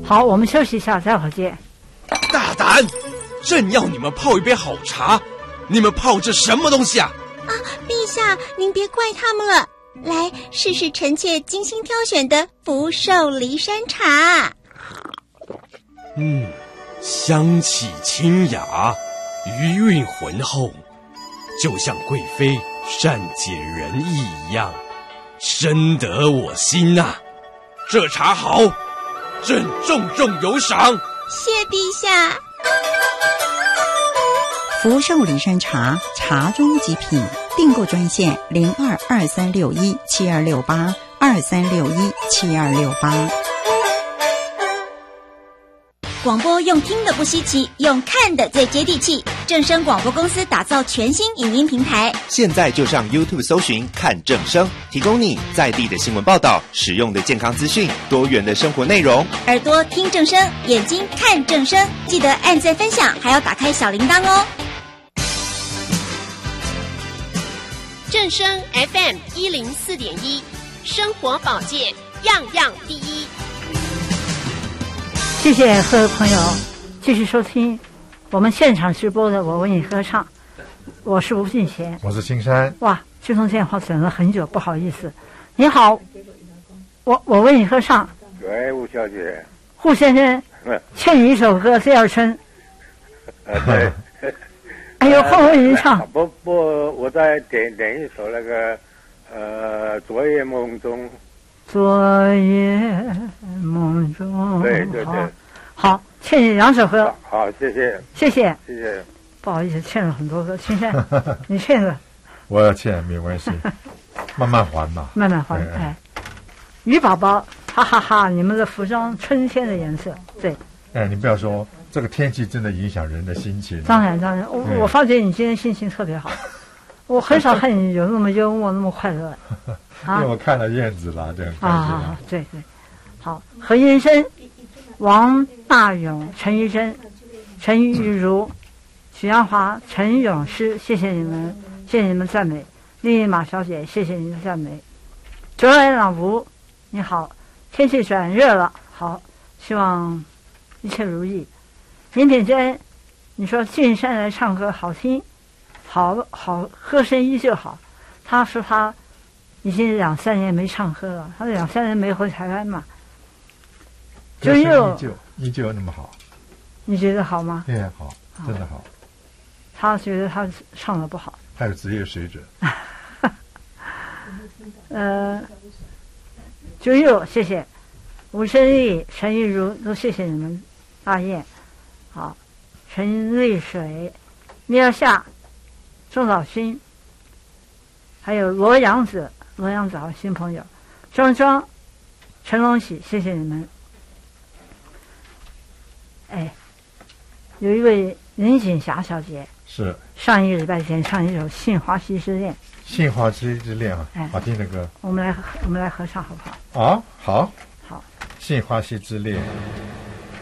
好，我们休息一下，待会儿见。 大胆！正要你们泡一杯好茶，你们泡这什么东西啊？ 啊，陛下，您别怪他们了。来，试试臣妾精心挑选的福寿梨山茶。 香气清雅，余韵浑厚，就像贵妃善解人意一样，深得我心呐。这茶好，朕重重有赏。 谢陛下。 福寿梨山茶，茶中极品。订购专线0223617268，23617268。 广播用听的不稀奇，用看的最接地气。正声广播公司打造全新影音平台， 现在就上 YouTube 搜寻看正声，提供你在地的新闻报道、实用的健康资讯、多元的生活内容。 耳朵听正声，眼睛看正声，记得按赞分享，还要打开小铃铛哦。 正声 FM104.1，生活保健样样第一。 谢谢各位朋友继续收听我们现场直播的我为你歌唱，我是吴敬贤， 我是青山。 哇，这通电话等了很久，不好意思。你好，我为你歌唱。 喂，吴小姐。 胡先生，欠你一首歌，这要春。 对。 哎呦，换我给你唱。 不，我再点一首那个昨夜梦中。 昨夜梦中。 对。 好，欠你2首歌。 好，谢谢。 谢谢。不好意思，欠了很多歌。青山，你欠了。 我要欠，没关系，慢慢还嘛。 慢慢还。哎，鱼宝宝，哈哈哈！你们的服装春天的颜色，对。 哎，你不要说，这个天气真的影响人的心情。 当然，我发觉你今天心情特别好，我很少看你有那么幽默、那么快乐。 因为我看了燕子啦，这很开心。 对。好，何延生、王大勇、陈玉珍、陈玉如、许鞍华、陈永诗，谢谢你们，谢谢你们赞美。丽马小姐，谢谢您的赞美。卓来朗吴，你好，天气转热了，好，希望一切如意。林品珍，你说进山来唱歌好听，好，歌声依旧好。他说他已经2-3年没唱歌了，他2-3年没回台湾嘛。 歌声依旧那么好， 你觉得好吗？ 对，好，真的好。 他觉得他唱的不好， 还有职业水准。 九佑，谢谢。吴生义、陈玉如都谢谢你们，大雁。好，陈丽水、米尔夏、钟早勋，还有罗阳子好新朋友，庄庄、陈龙喜，谢谢你们。哎，有一位林锦霞小姐， 是上一个礼拜前唱一首《杏花溪之恋》。 杏花溪之恋啊， 哎， 好听的歌。 我们来合唱好不好？ 啊，好。 好， 杏花溪之恋。